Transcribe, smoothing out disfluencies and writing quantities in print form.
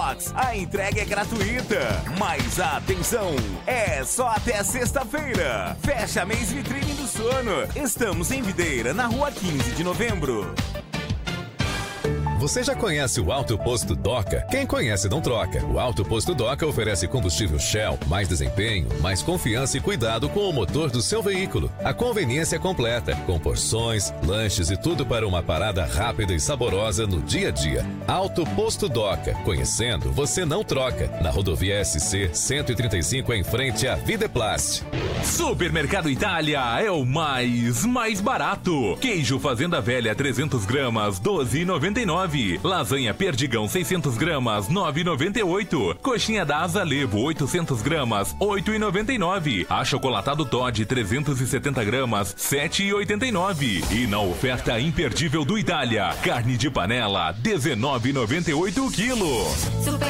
Box, a entrega é gratuita. Mas atenção, é só até sexta-feira. Fecha mês Vitrine do Sono. Estamos em Videira, na rua 15 de novembro. Você já conhece o Alto Posto Doca? Quem conhece não troca. O Alto Posto Doca oferece combustível Shell, mais desempenho, mais confiança e cuidado com o motor do seu veículo. A conveniência é completa, com porções, lanches e tudo para uma parada rápida e saborosa no dia a dia. Alto Posto Doca. Conhecendo, você não troca. Na rodovia SC 135 em frente à Videplast. Supermercado Itália é o mais barato. Queijo Fazenda Velha 300 gramas, 12,99. Lasanha Perdigão 600 gramas, 9,98. Coxinha da Asa Levo 800 gramas, 8,99. Achocolatado Toddy 370 gramas, 7,89. E na oferta imperdível do Itália, carne de panela 19,98 o quilo.